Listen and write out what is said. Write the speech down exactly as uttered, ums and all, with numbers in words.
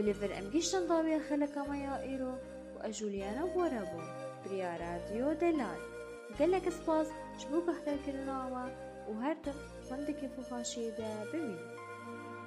أوليفر أم جيشتن ضاوية خلقا مايا إيرو وأجوليانا بورابو بريا راديو دلال قالك سباس شبوك احتاج كرناما وهردم فندك فخاشيدا بمين